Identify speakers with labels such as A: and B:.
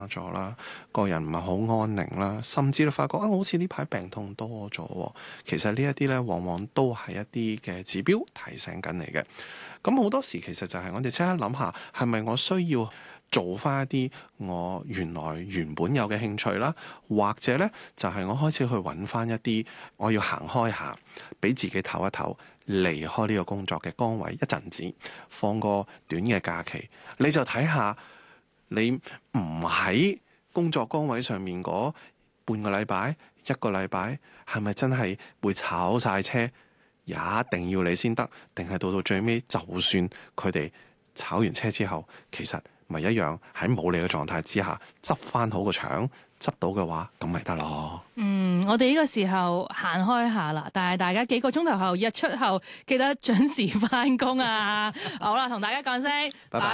A: 咗啦，個人唔係好安寧啦，甚至你發覺好似呢排病痛多咗喎。其實呢一啲咧，往往都係一啲嘅指標提醒緊你嘅。咁好多時其實就係我哋即刻諗下，係咪我需要做翻一啲我原本有嘅興趣啦，或者咧就係我開始去揾翻一啲我要行開下，俾自己唞一唞，離開呢個工作嘅崗位一陣子，放個短嘅假期，你就睇下。你唔喺工作崗位上面嗰半個禮拜、一個禮拜，係咪真係會炒晒車？一定要你先得，定係到最尾，就算佢哋炒完車之後，其實咪一樣喺冇你嘅狀態之下，執翻好個場，執到嘅話，咁咪得咯。
B: 我哋呢個時候行開下啦，但係大家幾個鐘頭後日出後，記得準時翻工啊！好啦，同大家講聲，拜拜。